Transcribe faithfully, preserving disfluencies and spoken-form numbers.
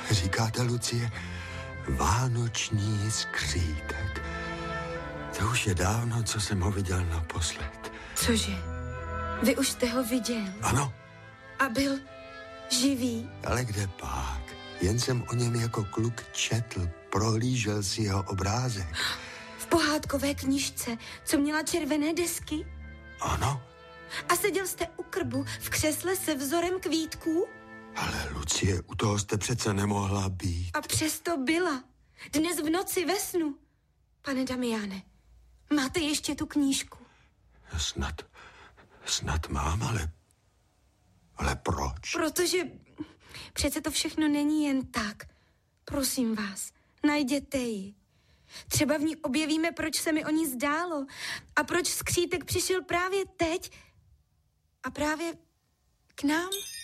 Říkáte, Lucie, vánoční skřítek. To už je dávno, co jsem ho viděl naposled. Cože? Vy už jste ho viděl? Ano. A byl živý? Ale kde pak? Jen jsem o něm jako kluk četl, prohlížel si jeho obrázek. V pohádkové knížce, co měla červené desky? Ano. A seděl jste u krbu v křesle se vzorem kvítků? Ale Lucie, u toho jste přece nemohla být. A přesto byla. Dnes v noci ve snu. Pane Damiáne, máte ještě tu knížku? Snad, snad mám, ale... Ale proč? Protože přece to všechno není jen tak. Prosím vás, najděte ji. Třeba v ní objevíme, proč se mi o ní zdálo a proč skřítek přišel právě teď a právě k nám.